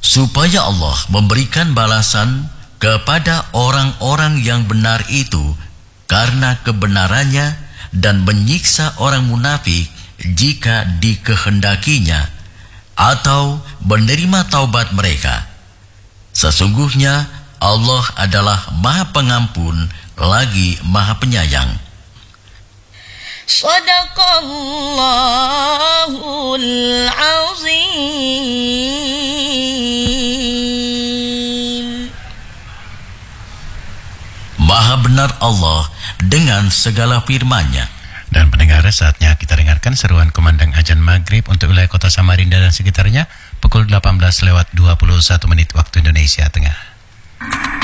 supaya Allah memberikan balasan kepada orang-orang yang benar itu karena kebenarannya dan menyiksa orang munafik jika dikehendakinya atau menerima taubat mereka. Sesungguhnya Allah adalah Maha Pengampun lagi Maha Penyayang. Shadaqallahul Azim. Maha benar Allah dengan segala firman-Nya. Dan pendengar, saatnya kita dengarkan seruan kumandang azan maghrib untuk wilayah kota Samarinda dan sekitarnya pukul 18:21 waktu Indonesia Tengah.